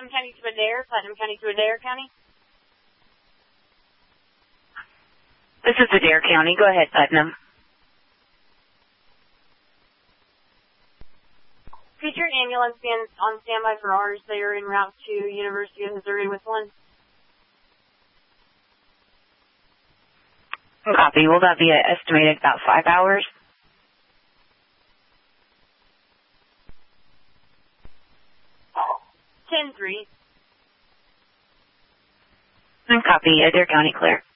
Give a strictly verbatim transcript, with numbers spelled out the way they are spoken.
Putnam County to Adair, Putnam County to Adair County. This is Adair County. Go ahead, Putnam. Feature ambulance stand on standby for ours. They are en route to University of Missouri with one. Copy. Will that be estimated about five hours? ten three. Copy. Adair County clear.